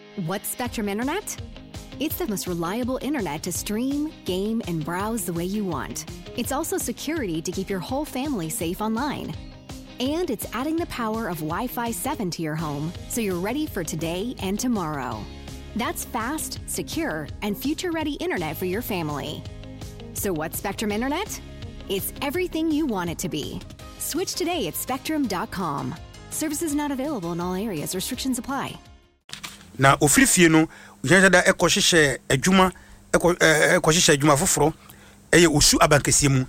What's Spectrum Internet? It's the most reliable internet to stream, game, and browse the way you want. It's also security to keep your whole family safe online. And it's adding the power of Wi-Fi 7 to your home so you're ready for today and tomorrow. That's fast, secure, and future-ready internet for your family. So what's Spectrum Internet? It's everything you want it to be. Switch today at spectrum.com. Services not available in all areas. Restrictions apply. Na ofirifie no yɛnda ɛkɔhyehyɛ adwuma ɛkɔhyehyɛ adwuma foforo ɛyɛ osu abankɛsie mu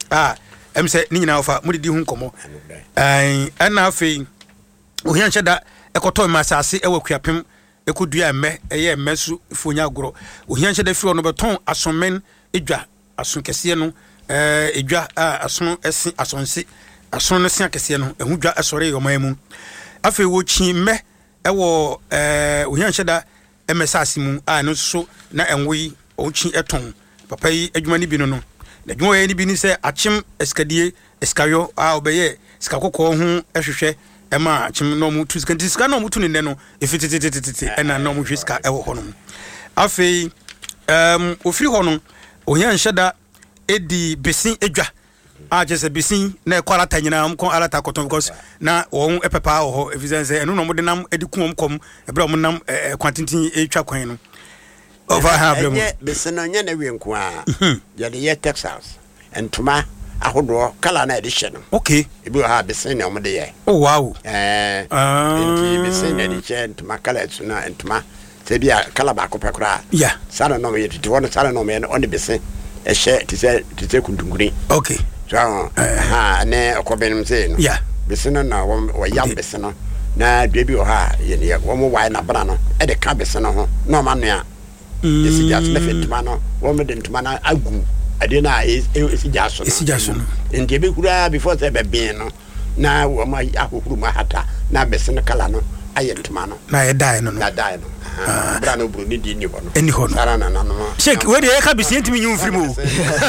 sɛ ne nyinaa ofa mudidi hu nkɔmɔ ɛna afei ohianhyɛ da ɛkɔtɔ masase ɛwɔ kuapem ɛkɔdua ɛmɛ ɛyɛ ɛmɛ so fonya agorɔ ohianhyɛ da firi no bɛtɔn asomen edwa asonkɛsie no edwa ason ɛsi asonse ason no sia kɛsie no ɛhu dwa ɛsɔre yɔman mu afei wo chi mɛ ɛwɔ ohianhyɛ da ɛmɛsase mu no so na ɛnwoyi ɔchi ɛtɔn papa yi adwuma ni bi no na adwuma yɛ ni bi ni sɛ akyem eskadie eskayo obɛyɛ skakɔkɔ ho ɛhwehwɛ ɛma akyem no mu tu sika no mu tu ne nɛ no efititititi ɛna no mu hweska ɛwɔ hɔ no afei ofiri hɔ no ohianhyɛ da edi besin edwa just besin na kwala tanyina mko alata koton because na won epepa ho evidence enu no mode nam edikum kom ebra mo nam kwantintin etwa kwan no over have them besin no nya na wenko a ya de Texas entuma ahodo kala na edition okay ebi ha besin na mo de ye oh wow enti besin na edition entuma kala na entuma se bia kala ba ko pekura yeah sala no me titi won sala no me on the besin e she tise kundunguri okay so ne okobenim say no yeah besino na wo yam besino na dwebi o ha ye wo mo wai na bra no e de ka besino ho no ma no a esi jas na fetuma no wo me de ntuma na agu ade na esi jas no ndi be kura before say be bin no na wo ma ahohuru ma hata na besino kala no aye ntuma no na ye dai no na dai no bra no bro ni di ni ho no eni ho no sara na no shek we de e ka bisi ntimi nyu mfiri mu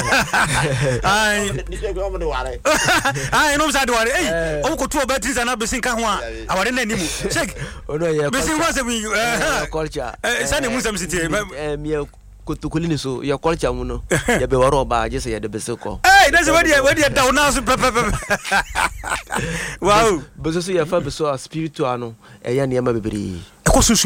ai ni se go mo de ware ai no sa de ware ei o ko to ba tin sana bisi ka ho a aware na nimu shek ono ye bisi ho se mi culture sa ne mu sam sitie mi kutukulini so ya culture mu no ya be waro ba je se ya de bisi ko ei that's what you down now so wow beso so ya fa beso spiritual no e ya ne ma bebere e ko susu